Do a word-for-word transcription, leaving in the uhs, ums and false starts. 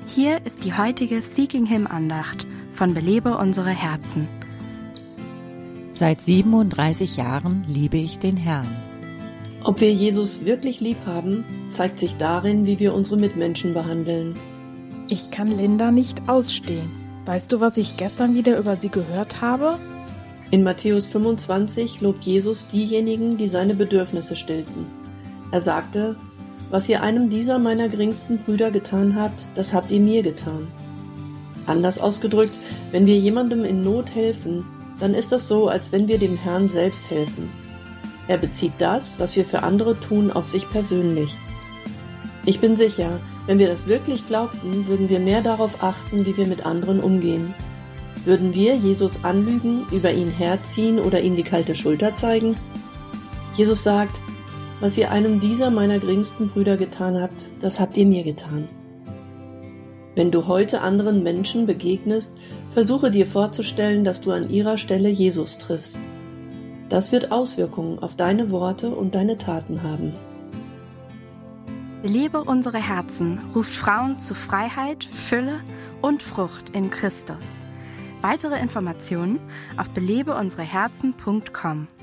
Hier ist die heutige Seeking Him Andacht von Belebe unsere Herzen. Seit siebenunddreißig Jahren liebe ich den Herrn. Ob wir Jesus wirklich lieb haben, zeigt sich darin, wie wir unsere Mitmenschen behandeln. Ich kann Linda nicht ausstehen. Weißt du, was ich gestern wieder über sie gehört habe? In Matthäus fünfundzwanzig lobt Jesus diejenigen, die seine Bedürfnisse stillten. Er sagte: Was ihr einem dieser meiner geringsten Brüder getan habt, das habt ihr mir getan. Anders ausgedrückt, wenn wir jemandem in Not helfen, dann ist das so, als wenn wir dem Herrn selbst helfen. Er bezieht das, was wir für andere tun, auf sich persönlich. Ich bin sicher, wenn wir das wirklich glaubten, würden wir mehr darauf achten, wie wir mit anderen umgehen. Würden wir Jesus anlügen, über ihn herziehen oder ihm die kalte Schulter zeigen? Jesus sagt: Was ihr einem dieser meiner geringsten Brüder getan habt, das habt ihr mir getan. Wenn du heute anderen Menschen begegnest, versuche dir vorzustellen, dass du an ihrer Stelle Jesus triffst. Das wird Auswirkungen auf deine Worte und deine Taten haben. Belebe unsere Herzen ruft Frauen zu Freiheit, Fülle und Frucht in Christus. Weitere Informationen auf belebe unsere herzen punkt com.